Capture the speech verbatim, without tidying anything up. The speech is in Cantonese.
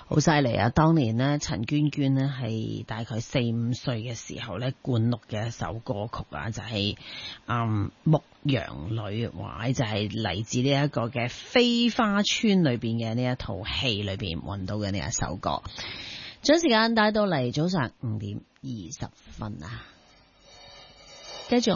好犀利啊！當年呢，陳娟娟呢係大概四五歲嘅時候呢，灌錄嘅一首歌曲啊，就係、是、嗯《牧羊女》，哇！就係、是、嚟自呢一個嘅《飛花村》裏邊嘅呢一套戲裏邊揾到嘅呢一首歌。將時間帶到嚟早上五點二十分啊！繼續。